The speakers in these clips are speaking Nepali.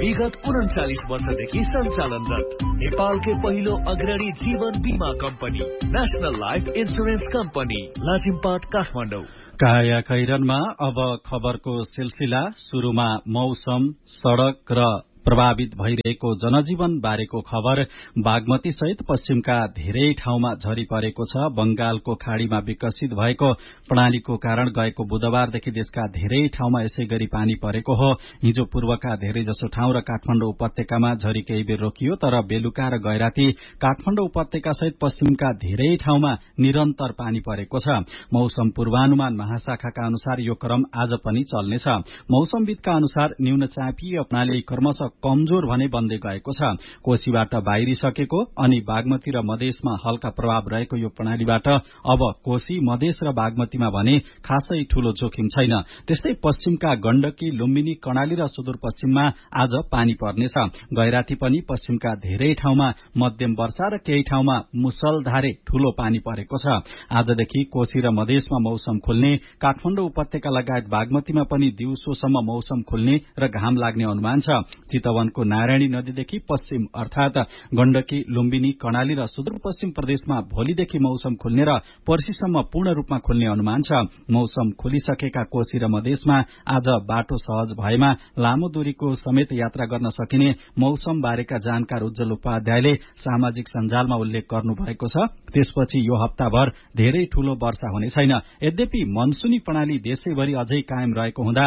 विगत 39 वर्षदेखि सञ्चालनरत नेपालकै पहिलो अग्रणी जीवन बीमा company national life insurance company Lazimpat Kathmandu. काया कैरनमा अब खबरको सिलसिला। सुरुमा मौसम, सड़क र प्रभावित भइरहेको जनजीवन बारेको खबर। बागमती सहित पश्चिमका धेरै ठाउँमा झरी परेको छ। बंगालको खाड़ीमा विकसित भएको प्रणालीको कारण गएको बुधबारदेखि देशका धेरै ठाउँमा यसै गरी पानी परेको हो। हिजो पूर्वका धेरैजसो ठाउँ र काठमाडौँ उपत्यकामा झरी केही बेर रोकियो, तर बेलुका र गैराती काठमाडौँ उपत्यका सहित पश्चिमका धेरै ठाउँमा निरन्तर पानी परेको छ। मौसम पूर्वानुमान महाशाखाका अनुसार यो क्रम आज पनि चल्नेछ। मौसमविदका अनुसार न्यून चापिय प्रणाली क्रमशः कमजोर भने बन्दै गएको छ। कोशीबाट बाहिरिसकेको अनि बागमती र मधेसमा हल्का प्रभाव रहेको यो प्रणालीबाट अब कोशी, मधेस र बागमतीमा भने खासै ठूलो जोखिम छैन। त्यस्तै पश्चिमका गण्डकी, लुम्बिनी, कर्णाली र सुदूरपश्चिममा आज पानी पर्नेछ। गैराती पनि पश्चिमका धेरै ठाउँमा मध्यम वर्षा र केही ठाउँमा मुसलधारे ठूलो पानी परेको छ। आजदेखि कोशी र मधेसमा मौसम खुल्ने, काठमाडौँ उपत्यका लगायत बागमतीमा पनि दिउँसोसम्म मौसम खुल्ने र घाम लाग्ने अनुमान छ। चितवनको नारायणी नदीदेखि पश्चिम अर्थात गण्डकी, लुम्बिनी, कर्णाली र सुदूरपश्चिम प्रदेशमा भोलिदेखि मौसम खुल्ने र पर्सिसम्म पूर्ण रूपमा खुल्ने अनुमान छ। मौसम खुलिसकेका कोशी र मधेसमा आज बाटो सहज भएमा लामो दूरीको समेत यात्रा गर्न सकिने मौसम बारेका जानकार उज्जवल उपाध्यायले सामाजिक सञ्जालमा उल्लेख गर्नुभएको छ। त्यसपछि यो हप्ताभर धेरै ठूलो वर्षा हुने छैन। यद्यपि मनसुनी प्रणाली देशैभरि अझै कायम रहेको हुँदा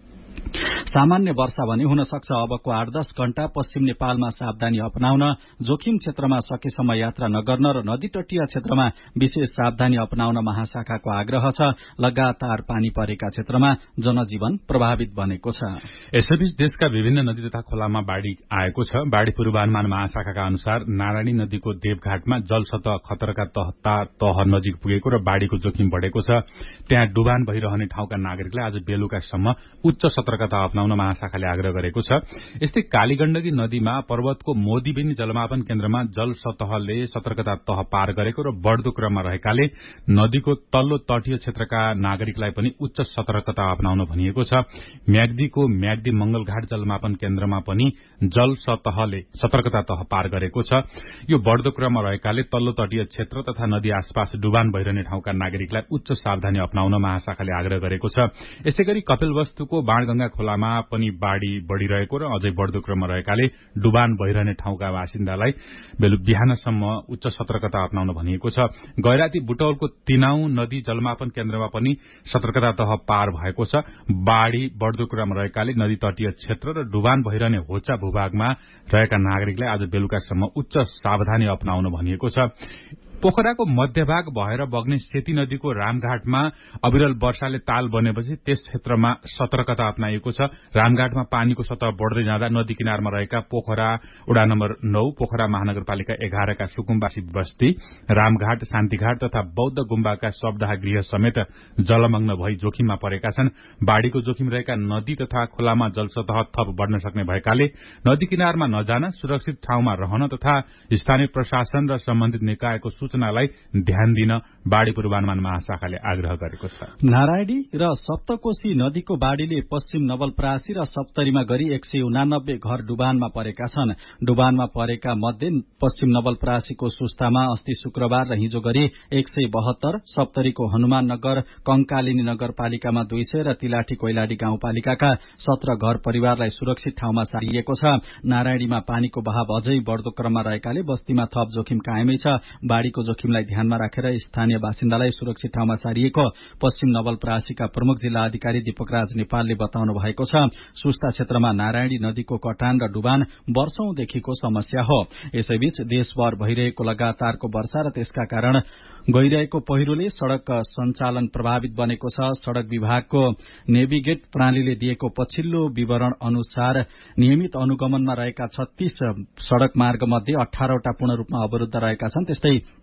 सामान्य वर्षा भने हुन सक्छ। अबको 8-10 घण्टा पश्चिम नेपालमा सावधानी अपनाउन, जोखिम क्षेत्रमा सकेसम्म यात्रा नगर्न र नदी तटीय क्षेत्रमा विशेष सावधानी अपनाउन महाशाखाको आग्रह छ। लगातार पानी परेका क्षेत्रमा जनजीवन प्रभावित बनेको छ। यसैबीच देशका विभिन्न नदी तथा खोलामा बाढ़ी आएको छ। बाढ़ी पूर्वानुमान महाशाखाका अनुसार नारायणी नदीको देवघाटमा जलसतह खतराका तह नजिक पुगेको र बाढ़ीको जोखिम बढ़ेको छ। त्यहाँ डुबान भइरहने ठाउँका नागरिकलाई आज बेलुकासम्म उच्च सतर्कता अप्नाउन महाशाखाले आग्रह गरेको छ। यस्तै कालीगण्डकी नदीमा पर्वतको मोदीबेनी जलमापन केन्द्रमा जल सतहले सतर्कता तह पार गरेको र बढ़दो क्रममा रहेकाले नदीको तल्लो तटीय क्षेत्रका नागरिकलाई पनि उच्च सतर्कता अप्नाउन भनिएको छ। म्याग्दीको म्याग्दी मंगलघाट जलमापन केन्द्रमा पनि जल सतहले सतर्कता तह पार गरेको छ। यो बढ़दो क्रममा रहेकाले तल्लो तटीय क्षेत्र तथा नदी आसपास डुबान भइरहने ठाउँका नागरिकलाई उच्च सावधानी अप्नाउन महाशाखाले आग्रह गरेको छ। यसैगरी कपिलवस्तुको बाणगंगा खोलामा पनि बाढ़ी बढ़िरहेको र अझै बढ़दो क्रममा रहेकाले डुबान भइरहने ठाउँका बासिन्दालाई बिहानसम्म उच्च सतर्कता अप्नाउन भनिएको छ। गैराती बुटौलको तिनाउ नदी जलमापन केन्द्रमा पनि सतर्कता तह पार भएको छ। बाढ़ी बढ़दो क्रममा रहेकाले नदी तटीय क्षेत्र र डुबान भइरहने होचा भूभागमा रहेका नागरिकलाई आज बेलुकासम्म उच्च सावधानी अप्नाउन भनिएको छ। पोखराको मध्यभाग भएर बग्ने सेती नदीको रामघाटमा अविरल वर्षाले ताल बनेपछि त्यस क्षेत्रमा सतर्कता अप्नाइएको छ। रामघाटमा पानीको सतह बढ़दै जाँदा नदी किनारमा रहेका पोखरा वडा नम्बर 9, पोखरा महानगरपालिका 11 का सुकुम्बासी बस्ती, रामघाट, शान्तिघाट तथा बौद्ध गुम्बाका शब्दाह गृह समेत जलमग्न भई जोखिममा परेका छन्। बाढ़ीको जोखिम रहेका नदी तथा खोलामा जलसतह थप बढ़न सक्ने भएकाले नदी किनारमा नजान, सुरक्षित ठाउँमा रहन तथा स्थानीय प्रशासन र सम्बन्धित निकायको सूचनालाई ध्यान दिन बाढ़ी पूर्वानुमान महाशाखाले आग्रह गरेको छ। नारायणी र सप्तकोशी नदीको बाढ़ीले पश्चिम नवलपरासी र सप्तरीमा गरी 189 घर डुबानमा परेका छन्। डुबानमा परेका मध्ये पश्चिम नवलपरासीको सुस्तामा अस्ति शुक्रबार र हिजो गरी 172, सप्तरीको हनुमान नगर, कंकालिनी नगरपालिकामा 200 र तिलाठी कोइलाडी गाउँपालिकाका 17 घर परिवारलाई सुरक्षित ठाउँमा सारिएको छ। नारायणीमा पानीको बहाव अझै बढ़दो क्रममा रहेकाले बस्तीमा थप जोखिम कायमै छ। बाढ़ीको जोखिमलाई ध्यानमा राखेर स्थानीय बासिन्दालाई सुरक्षित ठाउँमा सारिएको पश्चिम नवलपरासीका प्रमुख जिल्ला अधिकारी दीपकराज नेपालले बताउनु भएको छ। सुस्ता क्षेत्रमा नारायणी नदीको कटान र डुबान वर्षौंदेखिको समस्या हो। यसैबीच देशभर भइरहेको लगातारको वर्षा र त्यसका कारण गइरहेको पहिरोले सड़क सञ्चालन प्रभावित बनेको छ। सड़क विभागको नेभिगेट प्रणालीले दिएको पछिल्लो विवरण अनुसार नियमित अनुगमनमा रहेका 36 सड़क मार्ग मध्ये 18 वटा पूर्ण रूपमा अवरुद्ध रहेका छन्। त्यस्तै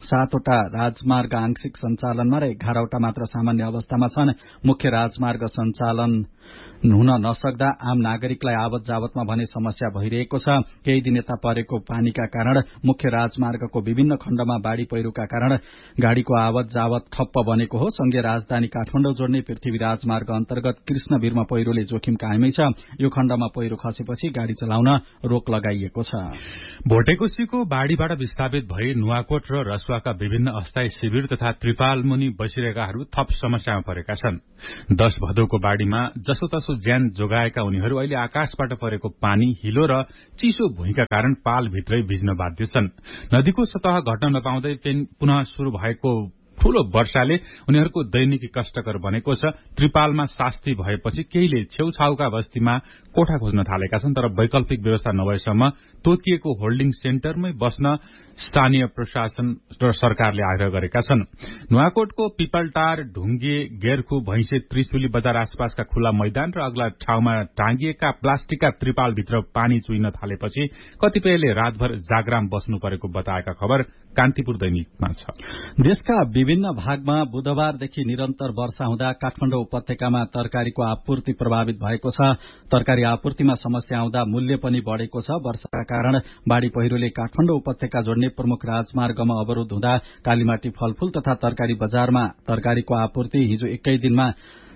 7वटा राजमार्ग आंशिक सञ्चालनमा र 11वटा मात्र सामान्य अवस्थामा छन्। मुख्य राजमार्ग सञ्चालन हुन नसक्दा आम नागरिकलाई आवत जावतमा भने समस्या भइरहेको छ। केही दिन यता परेको पानीका कारण मुख्य राजमार्गको विभिन्न खण्डमा बाढ़ी पहिरोका कारण गाड़ीको आवत जावत ठप्प बनेको हो। संघीय राजधानी काठमाडौँ जोड्ने पृथ्वी राजमार्ग अन्तर्गत कृष्णवीरमा पहिरोले जोखिम कायमै छ। यो खण्डमा पहिरो खसेपछि गाड़ी चलाउन रोक लगाइएको छ। भोटेकोसीको बाढ़ीबाट विस्थापित भई नुवाकोट र रसुवाका विभिन्न अस्थायी शिविर तथा त्रिपाल मुनि बसिरहेकाहरू थप समस्यामा परेका छन्। 10 भदौको बाढ़ीमा जसोतसो ज्यान जोगाएका उनीहरू अहिले आकाशबाट परेको पानी, हिलो र चिसो भुइँका कारण पालभित्रै भिज्न बाध्य छन्। नदीको सतह घट्न नपाउँदै पुनः शुरू भएको ठूलो वर्षाले उनीहरूको दैनिकी कष्टकर बनेको छ। त्रिपालमा शास्ति भएपछि केहीले छेउछाउका बस्तीमा कोठा खोज्न थालेका छन्, तर वैकल्पिक व्यवस्था नभएसम्म तोकिएको होल्डिङ सेन्टरमै बस्न स्थानीय प्रशासन र सरकारले आग्रह गरेका छन्। नुवाकोटको पिपलटार, ढुङ्गे, गेरखु, भैंसे, त्रिशुली बजार आसपासका खुला मैदान र अग्ला ठाउँमा टाँगिएका प्लास्टिकका त्रिपालभित्र पानी चुइन थालेपछि कतिपयले रातभर जागराम बस्नु परेको बताएका खबर कान्तिपुर दैनिकमा छ। देशका विभिन्न भागमा बुधबारदेखि निरन्तर वर्षा हुँदा काठमाडौँ उपत्यकामा तरकारीको आपूर्ति प्रभावित भएको छ। तरकारी आपूर्तिमा समस्या आउँदा मूल्य पनि बढ़ेको छ। वर्षाका कारण बाढ़ी पहिरोले काठमाडौँ उपत्यका जोड्ने प्रमुख राजमार्गमा अवरोध हुँदा कालीमाटी फलफूल तथा तरकारी बजारमा तरकारीको आपूर्ति हिजो एकै दिनमा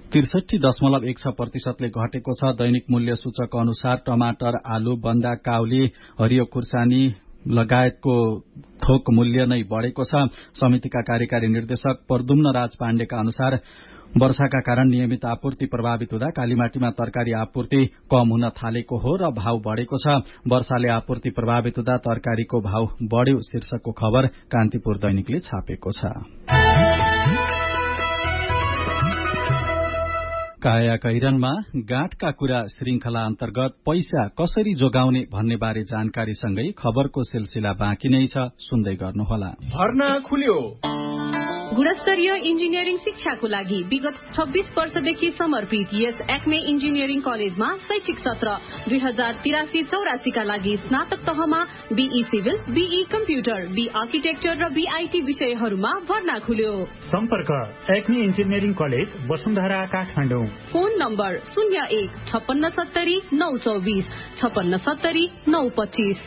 63.16% घटेको छ। दैनिक मूल्य सूचक अनुसार टमाटर, आलु, बन्दा, काउली, हरियो खुर्सानी लगायतको थोक मूल्य नै बढ़ेको छ। समितिका कार्यकारी निर्देशक प्रद्युम्न राज पाण्डेका अनुसार वर्षाका कारण नियमित आपूर्ति प्रभावित हुँदा कालीमाटीमा तरकारी आपूर्ति कम हुन थालेको हो र भाव बढ़ेको छ। वर्षाले आपूर्ति प्रभावित हुँदा तरकारीको भाव बढ़्यो शीर्षकको खबर कान्तिपुर दैनिकले छापेको छ। काया कैरनमा गाँठका कुरा श्रृंखला अन्तर्गत पैसा कसरी जोगाउने भन्ने बारे जानकारीसँगै खबरको सिलसिला बाँकी नै छ, सुन्दै गर्नुहोला। भर्ना खुल्यो। गुणस्तरीय इन्जिनियरिङ शिक्षाको लागि विगत 26 वर्षदेखि समर्पित यस एक्मे इन्जिनियरिङ कलेजमा शैक्षिक सत्र 2083-84 का लागि स्नातक तहमा be civil, be computer, be architecture र बीआईटी विषयहरूमा भर्ना खुल्यो। सम्पर्क Acme engineering college, Vasundhara, Kathmandu. Phone number 01-5670-924, 5670-925।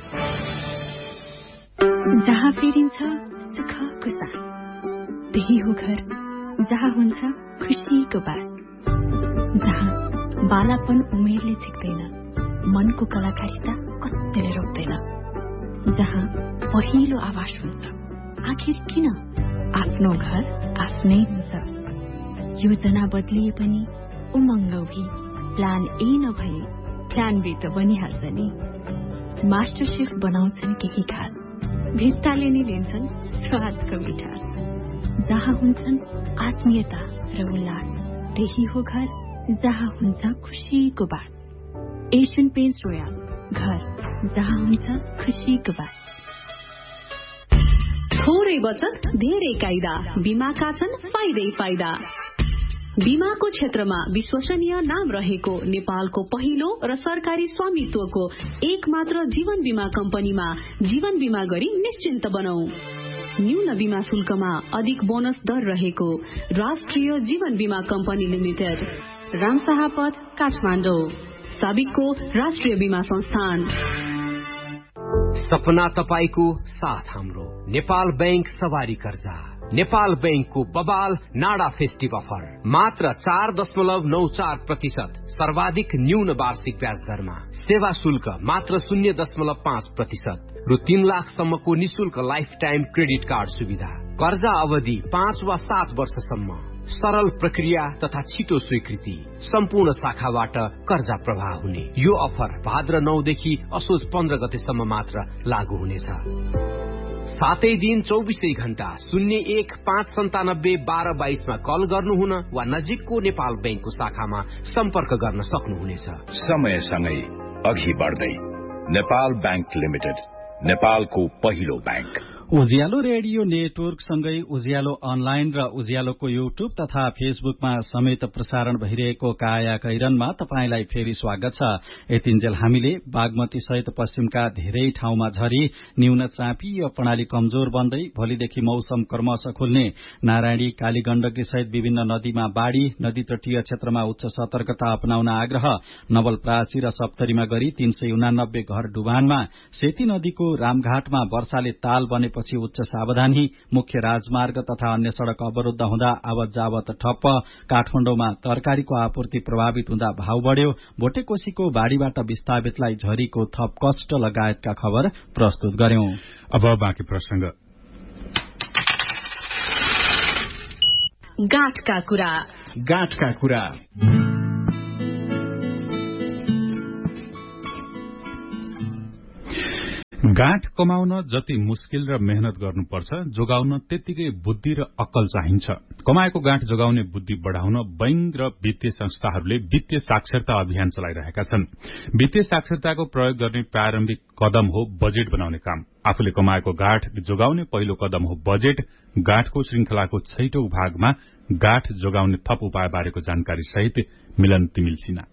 जहाँ फेरिन्छ सुखको साथ, त्यही हो घर जहाँ हुन्छ खुसीको बात, जहाँ बालापन उमेरले झिक्दैन, मनको कलाकारिता कतिले रोक्दैन, जहाँ पहिलो आवाज हुन्छ आखिर किन आफ्नो घर आफ्नै हुन्छ। योजना बदलिए पनि उमङ्ग उभी, प्लान ए नभए प्लान बी त बनिहाल्छ नि। मास्टर शेफ बनाउँछन् केही खास, भित्ताले नै लिन्छन् स्वादको मिठास, जहाँ हुन्छन् आत्मीयता र उल्लास, त्यही हो घर जहाँ हुन्छ खुसीको बात। एशियन पेन्ट्स रोयल, घर जहाँ हुन्छ खुसीको बात। थोरै बचत धेरै कायदा, बीमाका छन् फाइदै फाइदा। बीमाको क्षेत्रमा विश्वसनीय नाम रहेको नेपालको पहिलो र सरकारी स्वामित्वको एक मात्र जीवन बीमा कम्पनीमा जीवन बीमा गरी निश्चिन्त बनौ। न्यून बीमा शुल्कमा अधिक बोनस दर रहेको राष्ट्रिय जीवन बीमा कम्पनी लिमिटेड, रामशाहपथ, काठमाडौँ। साबिकको राष्ट्रिय बीमा संस्थान। सपना तपाईको साथ हाम्रो नेपाल बैंक सवारी कर्जा। नेपाल बैंकको बबाल नाडा फेस्टिभ अफर मात्र 4.94% सर्वाधिक न्यून वार्षिक ब्याज दरमा, सेवा शुल्क मात्र 0.5% रु 3 लाखसम्मको निशुल्क लाइफ टाइम क्रेडिट कार्ड सुविधा, कर्जा अवधि 5 वा 7 वर्षसम्म, सरल प्रक्रिया तथा छिटो स्वीकृति, सम्पूर्ण शाखाबाट कर्जा प्रवाह हुने। यो अफर भाद्र 9 देखि असोज 15 गतेसम्म मात्र लागू हुनेछ। 7 दिन 24 घण्टा 01-597-1222 मा कल गर्नुहुन वा नजिकको नेपाल बैंकको शाखामा सम्पर्क गर्न सक्नुहुनेछ। समयसँगै अघि बढ्दै नेपाल बैंक लिमिटेड, नेपालको पहिलो बैंक। उज्यालो रेडियो नेटवर्कसँगै उज्यालो अनलाइन र उज्यालोको युट्युब तथा फेसबुकमा समेत प्रसारण भइरहेको काया कैरनमा तपाईंलाई फेरि स्वागत छ। यतिन्जेल हामीले बागमती सहित पश्चिमका धेरै ठाउँमा झरी, न्यून चापिय प्रणाली कमजोर बन्दै भोलिदेखि मौसम क्रमशः खुल्ने, नारायणी, कालीगण्डकी सहित विभिन्न नदीमा बाढ़ी, नदी तटीय क्षेत्रमा उच्च सतर्कता अपनाउन आग्रह, नवलपरासी र सप्तरीमा गरी 389 घर डुबानमा, सेती नदीको रामघाटमा वर्षाले ताल बनेपछि उच्च सावधानी, मुख्य राजमार्ग तथा अन्य सड़क अवरूद्ध हुँदा आवत जावत ठप्प, काठमाडौँमा तरकारीको आपूर्ति प्रभावित हुँदा भाव बढ़्यो, भोटेकोशीको बाढ़ीबाट विस्थापितलाई झरीको थप कष्ट लगायतका खबर प्रस्तुत गर्यौं। अब बाँकी प्रसंग। गाँठका कुरा गाँठ कमाउन जति मुस्किल र मेहनत गर्नुपर्छ, जोगाउन त्यतिकै बुद्धि र अक्कल चाहिन्छ। कमाएको गाँठ जोगाउने बुद्धि बढ़ाउन बैंक र वित्तीय संस्थाहरूले वित्तीय साक्षरता अभियान चलाइरहेका छन्। वित्तीय साक्षरताको प्रयोग गर्ने प्रारम्भिक कदम हो बजेट बनाउने काम। आफूले कमाएको गाँठ जोगाउने पहिलो कदम हो बजेट। गाँठको श्रृंखलाको 6औं भागमा गाँठ जोगाउने थप उपाय बारेको जानकारी सहित मिलन तिमिल सिन्हा।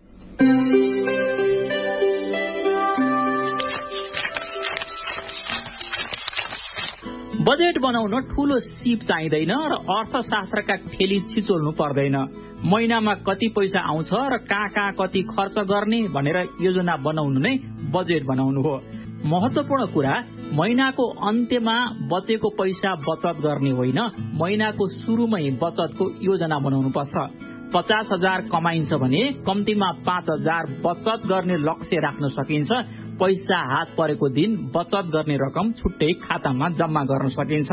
बजेट बनाउन ठूलो सिप चाहिँदैन र अर्थशास्त्रका ठेली छिचोल्नु पर्दैन। महिनामा कति पैसा आउँछ र कहाँ कति खर्च गर्ने भनेर योजना बनाउनु नै बजेट बनाउनु हो। महत्वपूर्ण कुरा महिनाको अन्त्यमा बचेको पैसा बचत गर्ने होइन, महिनाको शुरूमै बचतको योजना बनाउनु पर्छ। 50,000 कमाइन्छ भने कम्तीमा 5,000 बचत गर्ने लक्ष्य राख्न सकिन्छ। पैसा हात परेको दिन बचत गर्ने रकम छुट्टै खातामा जम्मा गर्न सकिन्छ।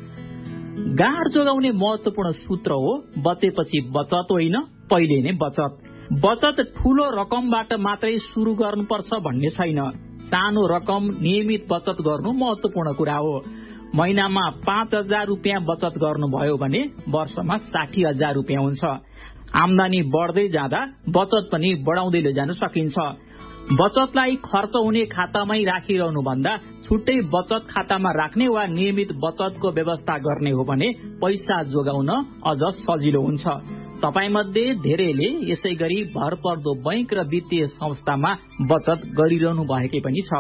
गाँठ जोगाउने महत्वपूर्ण सूत्र हो बचेपछि बचत होइन, पहिले नै बचत। बचत ठूलो रकमबाट मात्रै शुरू गर्नुपर्छ भन्ने छैन। सानो रकम नियमित बचत गर्नु महत्वपूर्ण कुरा हो। महिनामा 5,000 रुपियाँ बचत गर्नुभयो भने वर्षमा 60,000 रुपियाँ हुन्छ। आमदानी बढ्दै जाँदा बचत पनि बढाउँदै लैजान सकिन्छ। बचतलाई खर्च हुने खातामै राखिरहनु भन्दा छुट्टै बचत खातामा राख्ने वा नियमित बचतको व्यवस्था गर्ने हो भने पैसा जोगाउन अझ सजिलो हुन्छ। तपाईमध्ये धेरैले यसै गरी भरपर्दो बैंक र वित्तीय संस्थामा बचत गरिरहनु भएकै पनि छ।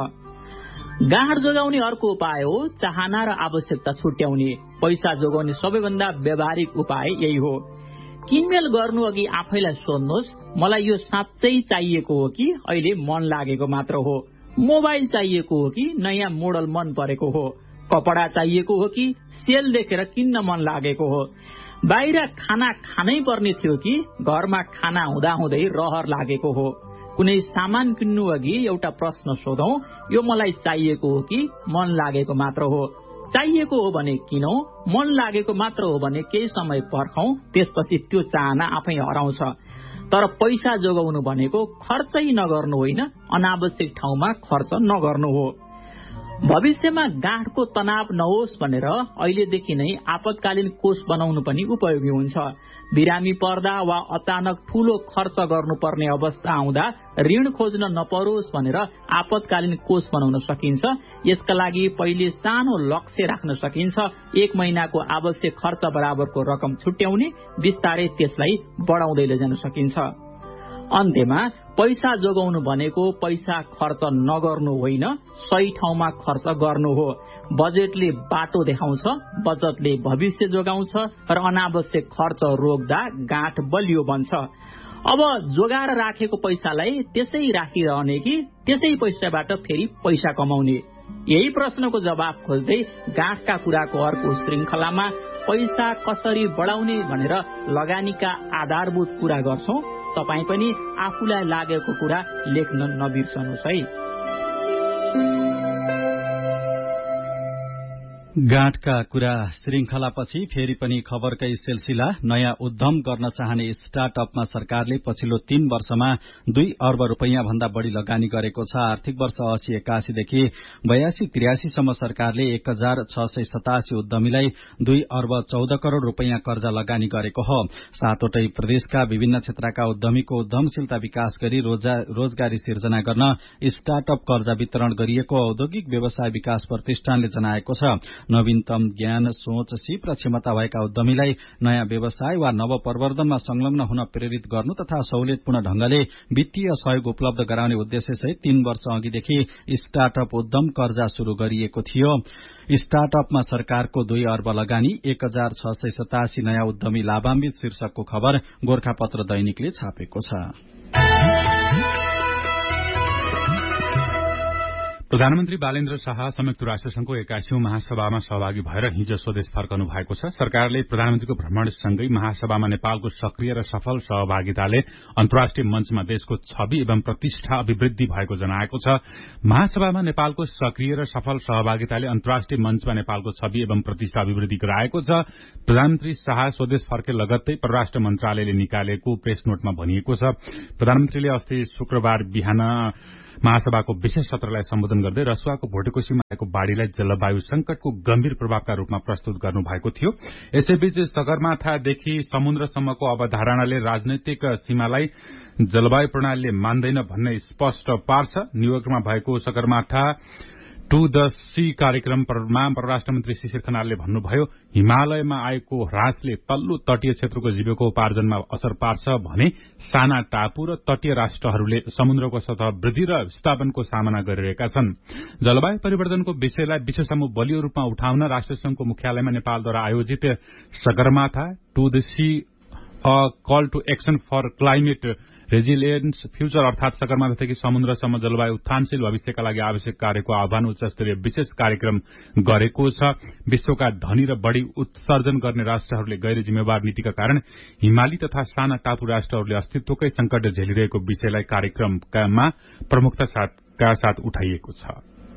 गाँठ जोगाउने अर्को उपाय हो चाहना र आवश्यकता छुट्याउने। पैसा जोगाउने सबैभन्दा व्यावहारिक उपाय यही हो। किनमेल गर्नु अघि आफैलाई सोध्नुहोस्, मलाई यो साँच्चै चाहिएको हो कि अहिले मन लागेको मात्र हो? मोबाइल चाहिएको हो कि नयाँ मोडल मन परेको हो? कपडा चाहिएको हो कि सेल देखेर किन्न मन लागेको हो? बाहिर खाना खानै पर्ने थियो कि घरमा खाना हुँदाहुँदै रहर लागेको हो? कुनै सामान किन्नु अघि एउटा प्रश्न सोधौं, यो मलाई चाहिएको हो कि मन लागेको मात्र हो? चाहिएको हो भने किनौं, मन लागेको मात्र हो भने केही समय पर्खौं, त्यसपछि त्यो चाहना आफै हराउँछ। तर पैसा जोगाउनु भनेको खर्चै नगर्नु होइन, अनावश्यक ठाउँमा खर्च नगर्नु हो। भविष्यमा गाँठको तनाव नहोस् भनेर अहिलेदेखि नै आपतकालीन कोष बनाउनु पनि उपयोगी हुन्छ। बिरामी पर्दा वा अचानक ठूलो खर्च गर्नुपर्ने अवस्था आउँदा ऋण खोज्न नपरोस् भनेर आपतकालीन कोष बनाउन सकिन्छ। यसका लागि पहिले सानो लक्ष्य राख्न सकिन्छ। 1 महिनाको आवश्यक खर्च बराबरको रकम छुट्याउने, बिस्तारै त्यसलाई बढाउँदै लैजान सकिन्छ। अन्त्यमा पैसा जोगाउनु भनेको पैसा खर्च नगर्नु होइन, सही ठाउँमा खर्च गर्नु हो। बजेटले बाटो देखाउँछ, बचतले भविष्य जोगाउँछ र अनावश्यक खर्च रोक्दा गाँठ बलियो बन्छ। अब जोगाएर राखेको पैसालाई त्यसै राखिरहने कि त्यसै पैसाबाट फेरि पैसा कमाउने? यही प्रश्नको जवाब खोज्दै गाँठका कुराको अर्को श्रृंखलामा पैसा कसरी बढाउने भनेर लगानीका आधारभूत कुरा गर्छौं। तपाई पनि आफूलाई लागेको कुरा लेख्न नबिर्सनुहोस् है। गाँठका कुरा श्रृंखलापछि फेरि पनि खबरकै सिलसिला। नयाँ उद्यम गर्न चाहने स्टार्टअपमा सरकारले पछिल्लो 3 वर्षमा 2 अर्ब रुपैयाँ भन्दा बढ़ी लगानी गरेको छ। आर्थिक वर्ष 80-81 देखि 82-83 सम्म सरकारले 1687 उद्यमीलाई 2 अर्ब 14 करोड़ रुपैयाँ कर्जा लगानी गरेको हो। 7वटै प्रदेशका विभिन्न क्षेत्रका उद्यमीको उद्यमशीलता विकास गरी रोजगारी सिर्जना गर्न स्टार्टअप कर्जा वितरण गरिएको औद्योगिक व्यवसाय विकास प्रतिष्ठानले जनाएको छ। नवीनतम ज्ञान, सोच, सिप र क्षमता भएका उद्यमीलाई नयाँ व्यवसाय वा नवप्रवर्धनमा संलग्न हुन प्रेरित गर्नु तथा सहुलियतपूर्ण ढंगले वित्तीय सहयोग उपलब्ध गराउने उद्देश्यसहित 3 वर्ष अघिदेखि स्टार्टअप उद्यम कर्जा शुरू गरिएको थियो। स्टार्टअपमा सरकारको 2 अर्ब लगानी, 1687 नयाँ उद्यमी लाभान्वित शीर्षकको खबर गोरखापत्र दैनिकले छापेको छ। प्रधानमन्त्री बालेन्द्र शाह संयुक्त राष्ट्रसंघको 81औं महासभामा सहभागी भएर हिजो स्वदेश फर्कनु भएको छ। सरकारले प्रधानमन्त्रीको भ्रमणसँगै महासभामा नेपालको सक्रिय र सफल सहभागिताले अन्तर्राष्ट्रिय मञ्चमा देशको छवि एवं प्रतिष्ठा अभिवृद्धि भएको जनाएको छ। महासभामा नेपालको सक्रिय र सफल सहभागिताले अन्तर्राष्ट्रिय मञ्चमा नेपालको छवि एवं प्रतिष्ठा अभिवृद्धि गराएको छ। प्रधानमन्त्री शाह स्वदेश फर्के लगत्तै परराष्ट्र मन्त्रालयले निकालेको प्रेस नोटमा भनिएको छ। प्रधानमन्त्रीले अस्ति शुक्रबार बिहान महासभाको विशेष सत्रलाई सम्बोधन गर्दै रसुवाको भोटेकोशीमा आएको बाढ़ीलाई जलवायु संकटको गम्भीर प्रभावका रूपमा प्रस्तुत गर्नुभएको थियो। यसैबीच सगरमाथादेखि समुद्रसम्मको अवधारणाले राजनैतिक सीमालाई जलवायु प्रणालीले मान्दैन भन्ने स्पष्ट पार्छ। न्यूयोर्कमा भएको सगरमाथा टू द सी कार्यक्रममा परराष्ट्र मन्त्री शिशिर खनालले भन्नुभयो, हिमालयमा आएको ह्रासले तल्लो तटीय क्षेत्रको जीविकोपार्जनमा असर पार्छ भने साना टापु र तटीय राष्ट्रहरूले समुद्रको सतह वृद्धि र विस्थापनको सामना गरिरहेका छन्। जलवायु परिवर्तनको विषयलाई विश्वसम्म बलियो रूपमा उठाउन राष्ट्रसंघको मुख्यालयमा नेपालद्वारा आयोजित Sagarmatha two the C a call two action for climate resilience future अर्थात सगरमाथादेखि समुद्रसम्म जलवायु उत्थानशील भविष्यका लागि आवश्यक कार्यको आह्वान उच्च स्तरीय विशेष कार्यक्रम गरेको छ। विश्वका धनी र बढ़ी उत्सर्जन गर्ने राष्ट्रहरूले गैर जिम्मेवार नीतिका कारण हिमाली तथा साना टापु राष्ट्रहरूले अस्तित्वकै संकट झेलिरहेको विषयलाई कार्यक्रममा प्रमुखताका साथ उठाइएको छ।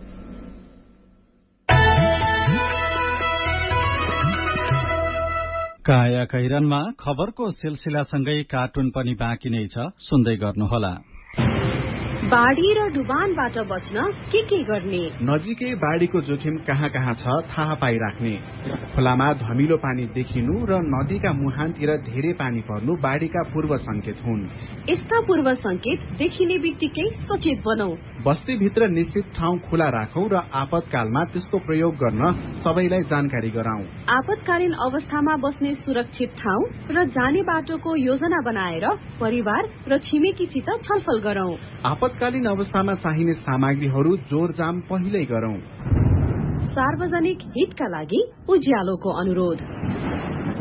काया कैरनमा खबरको सिलसिलासँगै कार्टुन पनि बाँकी नै छ, सुन्दै गर्नुहोला। बाढ़ी र डुबानबाट बच्न के गर्ने? नजिकै बाढ़ीको जोखिम कहाँ कहाँ छ थाहा पाइराख्ने। खोलामा धमिलो पानी देखिनु र नदीका मुहानतिर धेरै पानी पर्नु बाढ़ीका पूर्व संकेत हुन्। यस्ता पूर्व संकेत देखिने बित्तिकै सचेत बनौ। बस्तीभित्र निश्चित ठाउँ खुला राखौं र आपतकालमा त्यसको प्रयोग गर्न सबैलाई जानकारी गराउँ। आपतकालीन अवस्थामा बस्ने सुरक्षित ठाउँ र जाने बाटोको योजना बनाएर परिवार र छिमेकीसित छलफल गरौं। आपतकालीन अवस्थामा चाहिने सामग्रीहरू जोरजाम पहिल्यै गरौं। सार्वजनिक हितका लागि उज्यालोको अनुरोध।